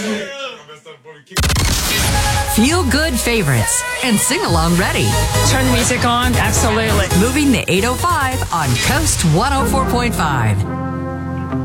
Feel good favorites and sing along ready. Turn the music on. Absolutely. Moving the 805 on Coast 104.5.